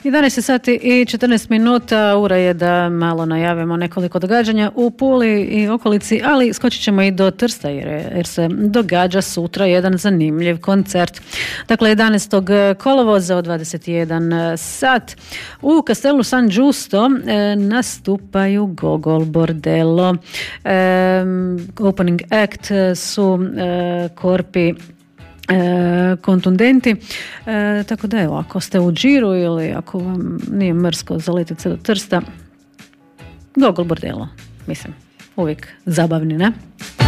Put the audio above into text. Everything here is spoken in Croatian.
11 sati i 14 minuta, ura je da malo najavimo nekoliko događanja u Puli i okolici, ali skočit ćemo i do Trsta jer se događa sutra jedan zanimljiv koncert. Dakle, 11. kolovoza od 21 sat u Castellu San Giusto nastupaju Gogol Bordello. Opening act su Korpi Kontundenti, tako da evo, ako ste u džiru ili ako vam nije mrsko zaletiti se do Trsta, Gogol Bordello, mislim, uvijek zabavni, ne?